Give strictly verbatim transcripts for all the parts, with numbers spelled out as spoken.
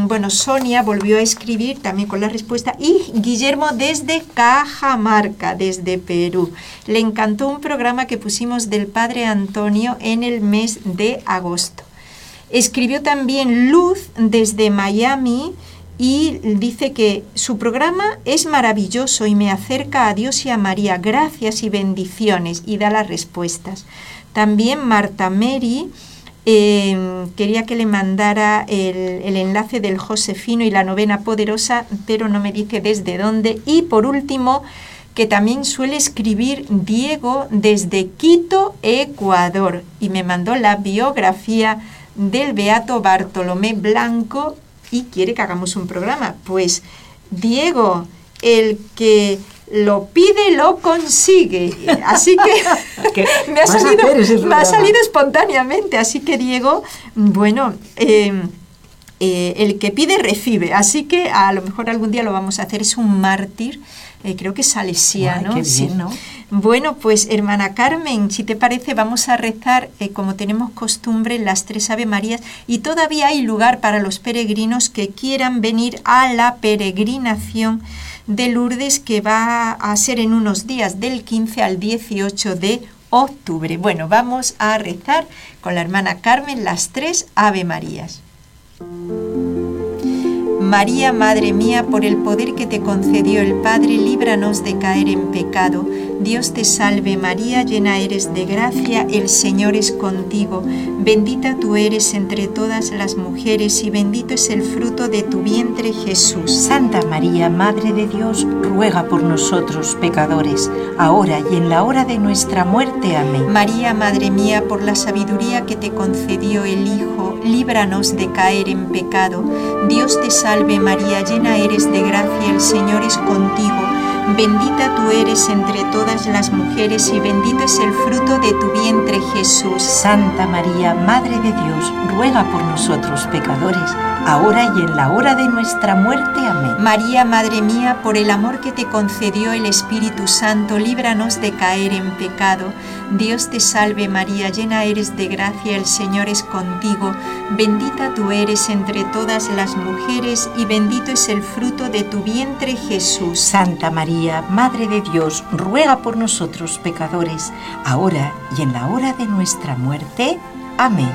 bueno, Sonia volvió a escribir también con la respuesta, y Guillermo desde Cajamarca, desde Perú. Le encantó un programa que pusimos del Padre Antonio en el mes de agosto. Escribió también Luz desde Miami y dice que su programa es maravilloso y me acerca a Dios y a María. Gracias y bendiciones, y da las respuestas. También Marta Mary eh, quería que le mandara el, el enlace del Josefino y la novena poderosa, pero no me dice desde dónde. Y por último, que también suele escribir Diego desde Quito, Ecuador, y me mandó la biografía del Beato Bartolomé Blanco y quiere que hagamos un programa. Pues Diego, el que lo pide lo consigue, así que me, ha salido, me ha salido espontáneamente, así que Diego, bueno, eh, eh, el que pide recibe, así que a lo mejor algún día lo vamos a hacer. Es un mártir, eh, creo que es salesiano. Ay, qué bien, sí. ¿no? Bueno, pues hermana Carmen, si te parece, vamos a rezar, eh, como tenemos costumbre, las tres Ave Marías, y todavía hay lugar para los peregrinos que quieran venir a la peregrinación de Lourdes, que va a ser en unos días, del quince al dieciocho de octubre. Bueno, vamos a rezar con la hermana Carmen las tres Ave Marías. María, Madre mía, por el poder que te concedió el Padre, líbranos de caer en pecado. Dios te salve María, llena eres de gracia, el Señor es contigo. Bendita tú eres entre todas las mujeres y bendito es el fruto de tu vientre, Jesús. Santa María, Madre de Dios, ruega por nosotros pecadores, ahora y en la hora de nuestra muerte. Amén. María, Madre mía, por la sabiduría que te concedió el Hijo, líbranos de caer en pecado. Dios te salve María, llena eres de gracia, el Señor es contigo. Bendita tú eres entre todas las mujeres y bendito es el fruto de tu vientre, Jesús. Santa María, Madre de Dios, ruega por nosotros pecadores, ahora y en la hora de nuestra muerte. Amén. María, Madre mía, por el amor que te concedió el Espíritu Santo, líbranos de caer en pecado. Dios te salve María, llena eres de gracia, el Señor es contigo. Bendita tú eres entre todas las mujeres y bendito es el fruto de tu vientre, Jesús. Santa María, Madre de Dios, ruega por nosotros pecadores, ahora y en la hora de nuestra muerte. Amén.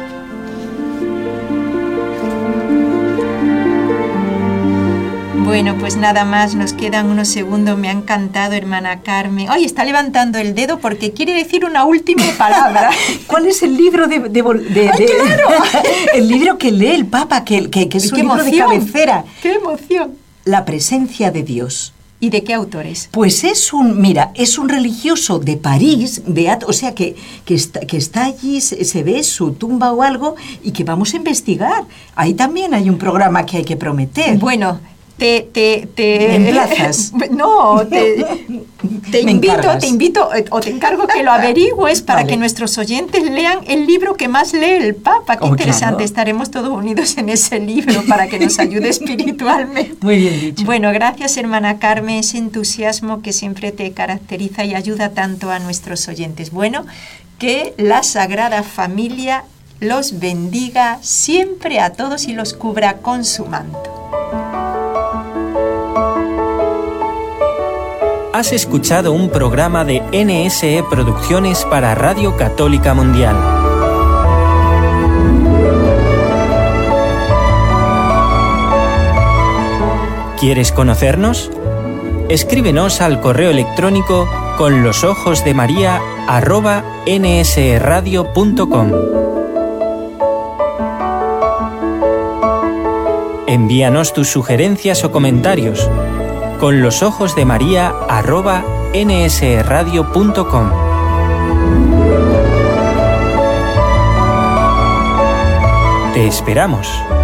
Bueno, pues nada más, nos quedan unos segundos. Me ha encantado, hermana Carmen. Ay, está levantando el dedo porque quiere decir una última palabra. ¿Cuál es el libro de, de, de, de, ¡Ay, claro! el libro que lee el Papa, que, que, que es un libro de cabecera? ¡Qué emoción! La presencia de Dios. ¿Y de qué autor es? Pues es un, mira, es un religioso de París, beato, o sea que, que, está, que está allí, se, se ve su tumba o algo, y que vamos a investigar. Ahí también hay un programa que hay que prometer. Bueno, te... te, te ¿Me emplazas? No, te, te invito, te invito, o te encargo que lo averigües para vale. que nuestros oyentes lean el libro que más lee el Papa. Qué oh, interesante, claro. Estaremos todos unidos en ese libro para que nos ayude espiritualmente. Muy bien dicho. Bueno, gracias hermana Carmen, ese entusiasmo que siempre te caracteriza y ayuda tanto a nuestros oyentes. Bueno, que la Sagrada Familia los bendiga siempre a todos y los cubra con su manto. Has escuchado un programa de N S E Producciones para Radio Católica Mundial. ¿Quieres conocernos? Escríbenos al correo electrónico con los ojos de María arroba nsradio punto com. Envíanos tus sugerencias o comentarios con los ojos de María arroba nsradio punto com. Te esperamos.